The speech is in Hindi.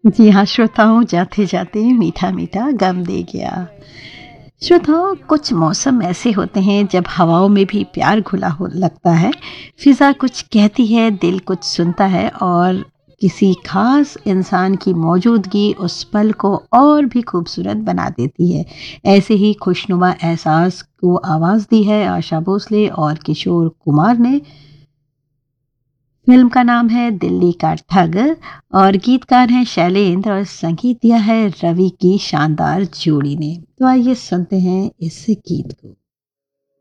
जी हाँ, श्रोताओं, जाते जाते मीठा मीठा गम दे गया। श्रोताओं, कुछ मौसम ऐसे होते हैं जब हवाओं में भी प्यार घुला हो लगता है। फिजा कुछ कहती है, दिल कुछ सुनता है, और किसी खास इंसान की मौजूदगी उस पल को और भी खूबसूरत बना देती है। ऐसे ही खुशनुमा एहसास को आवाज़ दी है आशा भोसले और किशोर कुमार ने। फ़िल्म का नाम है दिल्ली का ठग, और गीतकार हैं शैलेंद्र, और संगीत दिया है रवि की शानदार जोड़ी ने। तो आइए सुनते हैं इस गीत को।